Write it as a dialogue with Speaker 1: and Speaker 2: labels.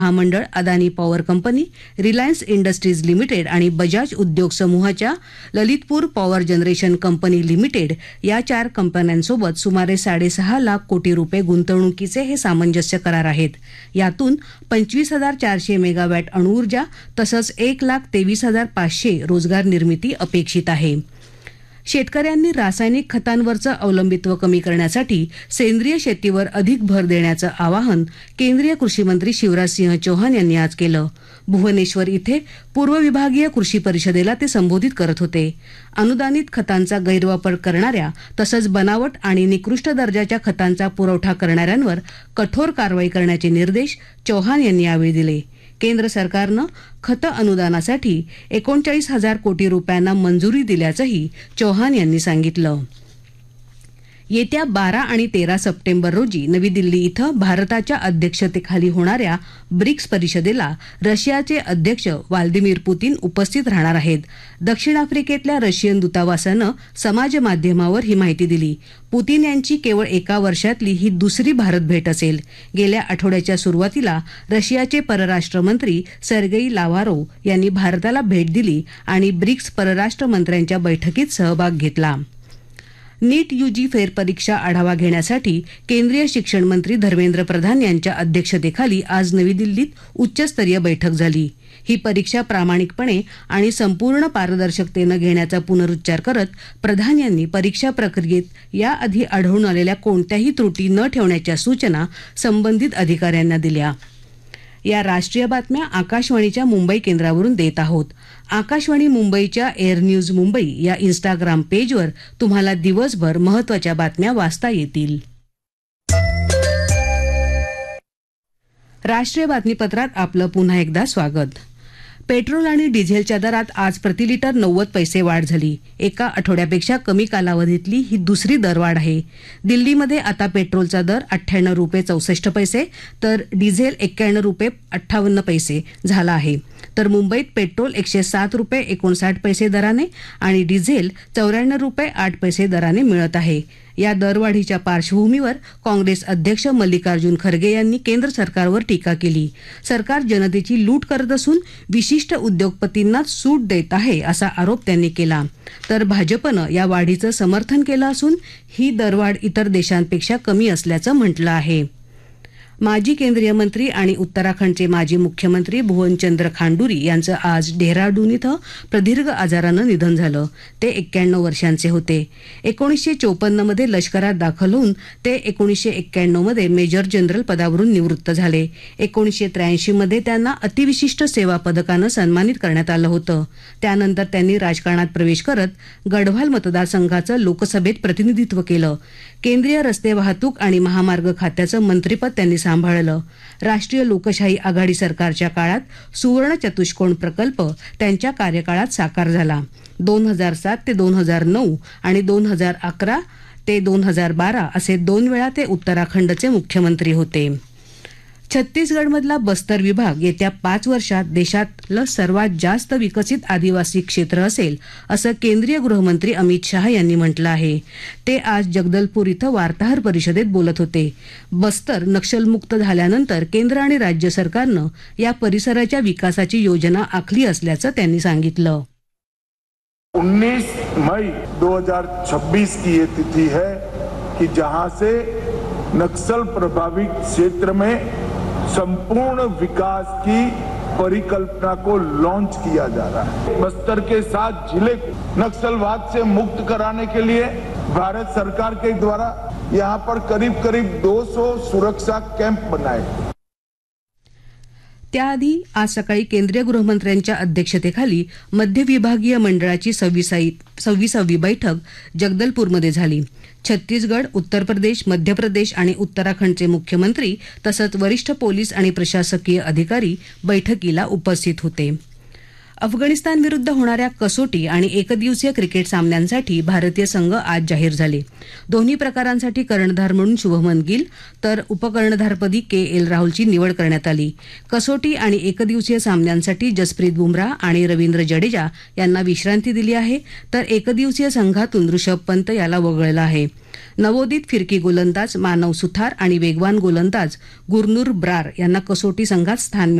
Speaker 1: महामंडळ, Adani power company, Reliance industries limited आणि बजाज उद्योग समूहाच्या Lalitpur power generation company limited या 4 कंपन्यांसोबत सुमारे 6.5 लाख कोटी रुपये गुंतवणुकीचे हे सामंजस्य करार आहेत. यातून 25,400 मेगावॅट अणुऊर्जा तसंच 1,23,500 रोजगार निर्मिती अपेक्षित आहे. शेतकऱ्यांनी रासायनिक खतांवरचं अवलंबित्व कमी करण्यासाठी सेंद्रिय शेतीवर अधिक भर देण्याचं आवाहन केंद्रीय कृषी मंत्री शिवराजसिंह चौहान यांनी आज केलं. भुवनेश्वर इथे पूर्व विभागीय कृषी परिषदेला ते संबोधित करत होते. अनुदानित खतांचा गैरवापर करणाऱ्या तसंच बनावट आणि निकृष्ट दर्जाच्या खतांचा पुरवठा करणाऱ्यांवर कठोर कारवाई करण्याचे निर्देश चौहान यांनी यावेळी दिले. केंद्र सरकारनं खत अनुदानासाठी 39,000 कोटी रुपयांना मंजुरी दिल्याचंही चौहान यांनी सांगितलं. येत्या 12 आणि 13 सप्टेंबर रोजी नवी दिल्ली इथं भारताच्या अध्यक्षतेखाली होणाऱ्या ब्रिक्स परिषदेला रशियाचे अध्यक्ष व्लादिमीर पुतीन उपस्थित राहणार आहेत. दक्षिण आफ्रिकेतल्या रशियन दूतावासानं समाज माध्यमावर ही माहिती दिली. पुतीन यांची केवळ एका वर्षातली ही दुसरी भारत भेट असेल. गेल्या आठवड्याच्या सुरुवातीला रशियाचे परराष्ट्र मंत्री सर्गेई लाव्हारोव्ह यांनी भारताला भेट दिली आणि ब्रिक्स परराष्ट्र मंत्र्यांच्या बैठकीत सहभाग घेतला. नीट यूजी फेरपरीक्षा आढावा घेण्यासाठी केंद्रीय शिक्षण मंत्री धर्मेंद्र प्रधान यांच्या अध्यक्षतेखाली आज नवी दिल्लीत उच्चस्तरीय बैठक झाली. ही परीक्षा प्रामाणिकपणे आणि संपूर्ण पारदर्शकतेनं घेण्याचा पुनरुच्चार करत प्रधान यांनी परीक्षा प्रक्रियेत याआधी आढळून आलेल्या कोणत्याही त्रुटी न ठेवण्याच्या सूचना संबंधित अधिकाऱ्यांना दिल्या. या राष्ट्रीय बातम्या आकाशवाणीच्या मुंबई केंद्रावरून देत आहोत. आकाशवाणी मुंबईच्या एअर न्यूज मुंबई या इंस्टाग्राम पेजवर तुम्हाला दिवसभर महत्त्वाच्या बातम्या वाचता येतील. राष्ट्रीय बातमीपत्रात आपलं पुन्हा एकदा स्वागत. पेट्रोल आणि डिझेलच्या दरात आज प्रतिलिटर 90 पैसे वाढ झाली. एका आठवड्यापेक्षा कमी कालावधीतली ही दुसरी दरवाढ आहे. दिल्लीमध्ये आता पेट्रोलचा दर 98 रुपये 64 पैसे तर डिझेल 91 रुपये 58 पैसे झाला आहे. तर मुंबईत पेट्रोल 107 रुपये 59 पैसे दराने आणि डिझेल 94 रुपये 8 पैसे दराने मिळत आहे. या दरवाढीच्या पार्श्वभूमीवर काँग्रेस अध्यक्ष मल्लिकार्जुन खरगे यांनी केंद्र सरकारवर टीका केली. सरकार जनतेची लूट करत असून विशिष्ट उद्योगपतींना सूट देत आहे असा आरोप त्यांनी केला. तर भाजपनं या वाढीचं समर्थन केलं असून ही दरवाढ इतर देशांपेक्षा कमी असल्याचं म्हटलं आहे. माजी केंद्रीय मंत्री आणि उत्तराखंडचे माजी मुख्यमंत्री भुवनचंद्र खांडुरी यांचं आज डेहराडून इथं प्रदीर्घ आजारानं निधन झालं. ते 91 वर्षांचे होते. 1954 मध्ये लष्करात दाखल होऊन ते 1991 मध्ये मेजर जनरल पदावरून निवृत्त झाले. 1983 मध्ये त्यांना अतिविशिष्ट सेवा पदकानं सन्मानित करण्यात आलं होतं. त्यानंतर त्यांनी राजकारणात प्रवेश करत गढवाल मतदारसंघाचं लोकसभेत प्रतिनिधित्व केलं. केंद्रीय रस्ते वाहतूक आणि महामार्ग खात्याचं मंत्रिपद त्यांनी सांभाळलं. राष्ट्रीय लोकशाही आघाडी सरकारच्या काळात सुवर्ण चतुष्कोण प्रकल्प त्यांच्या कार्यकाळात साकार झाला. 2007 ते 2009 आणि 2011 ते 2012 असे 2 वेळा ते उत्तराखंडचे मुख्यमंत्री होते. छत्तीसगडमधला बस्तर विभाग येत्या 5 वर्षात देशातलं सर्वात जास्त विकसित आदिवासी क्षेत्र असेल असं केंद्रीय गृहमंत्री अमित शहा यांनी म्हटलं आहे. ते आज जगदलपूर इथं वार्ताहर परिषदेत बोलत होते. बस्तर नक्षलमुक्त झाल्यानंतर केंद्र आणि राज्य सरकारनं या परिसराच्या विकासाची योजना आखली असल्याचं त्यांनी सांगितलं.
Speaker 2: 19 मई 2026 की ये तिथि है कि जहां से नक्सल प्रभावित क्षेत्र में संपूर्ण विकास की परिकल्पना को लॉन्च किया जा रहा है. बस्तर के 7 जिले को नक्सलवाद से मुक्त कराने के लिए भारत सरकार के द्वारा यहाँ पर करीब 200 सुरक्षा कैंप बनाए.
Speaker 1: त्याआधी आज सकाळी केंद्रीय गृहमंत्र्यांच्या अध्यक्षतेखाली मध्य विभागीय मंडळाची 26वी बैठक जगदलपूरमध्ये झाली. छत्तीसगड, उत्तर प्रदेश, मध्य प्रदेश आणि उत्तराखंडचे मुख्यमंत्री तसंच वरिष्ठ पोलीस आणि प्रशासकीय अधिकारी बैठकीला उपस्थित होते. अफगाणिस्तान विरुद्ध होणाऱ्या कसोटी आणि एकदिवसीय क्रिकेट सामन्यांसाठी भारतीय संघ आज जाहीर झाले. दोन्ही प्रकारांसाठी कर्णधार म्हणून शुभमन गिल तर उपकर्णधारपदी के.एल. राहुलची निवड करण्यात आली. कसोटी आणि एकदिवसीय सामन्यांसाठी जसप्रीत बुमराह आणि रवींद्र जडेजा यांना विश्रांती दिली आहे, तर एकदिवसीय संघातून ऋषभ पंत याला वगळलं आहे. नवोदित फिरकी गोलंदाज मानव सुथार आणि वेगवान गोलंदाज गुरनूर ब्रार यांना कसोटी संघात स्थान